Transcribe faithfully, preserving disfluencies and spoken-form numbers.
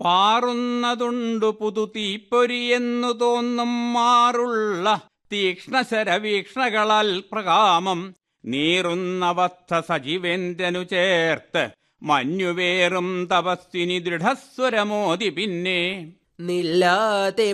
പാറുന്നതുണ്ടു പുതു തീപ്പൊരിയെന്നു തോന്നും മാറുള്ള തീക്ഷ്ണശരവീക്ഷണകളാൽ പ്രകാമം നീറുന്നവസ്ഥ സജീവേന്ദ്രനു ചേർത്ത് മഞ്ഞുവേറും തപസ്വിനി ദൃഢസ്വരമോതി പിന്നെ നില്ലാതെ